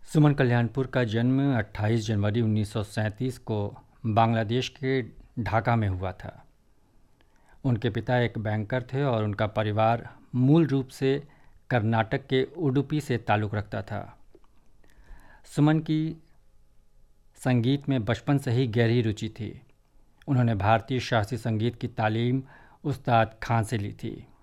सुमन कल्याणपुर का जन्म 28 जनवरी 1937 को बांग्लादेश के ढाका में हुआ था। उनके पिता एक बैंकर थे और उनका परिवार मूल रूप से कर्नाटक के उडुपी से ताल्लुक़ रखता था। सुमन की संगीत में बचपन से ही गहरी रुचि थी। उन्होंने भारतीय शास्त्रीय संगीत की तालीम उस्ताद खान से ली थी।